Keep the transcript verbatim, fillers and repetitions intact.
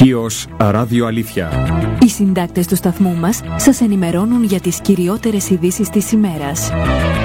Χίος Ράδιο Αλήθεια. Οι συντάκτες του σταθμού μας σας ενημερώνουν για τις κυριότερες ειδήσεις της ημέρας.